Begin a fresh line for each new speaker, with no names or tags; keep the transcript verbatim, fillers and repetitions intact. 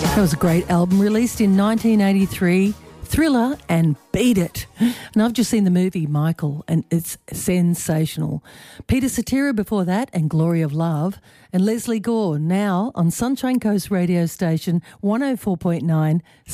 That was a great album released in nineteen eighty-three, Thriller and Beat It. And I've just seen the movie Michael and it's sensational. Peter Cetera before that and Glory of Love, and Leslie Gore now on Sunshine Coast radio station one oh four point nine